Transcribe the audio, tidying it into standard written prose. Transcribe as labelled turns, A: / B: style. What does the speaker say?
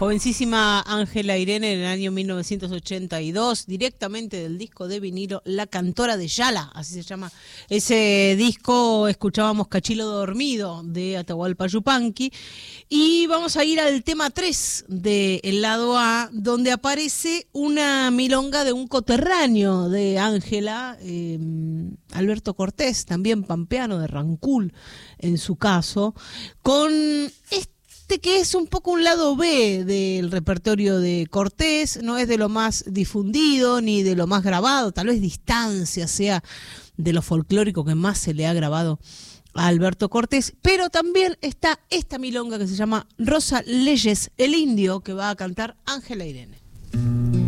A: jovencísima Ángela Irene en el año 1982, directamente del disco de vinilo La Cantora de Yala, así se llama ese disco. Escuchábamos Cachilo Dormido de Atahualpa Yupanqui y vamos a ir al tema 3 del lado A, donde aparece una milonga de un coterráneo de Ángela, Alberto Cortés, también pampeano de Rancul en su caso, con que es un poco un lado B del repertorio de Cortés. No es de lo más difundido ni de lo más grabado, tal vez Distancia sea de lo folclórico que más se le ha grabado a Alberto Cortés, pero también está esta milonga que se llama Rosa Leyes, el indio, que va a cantar Ángela Irene.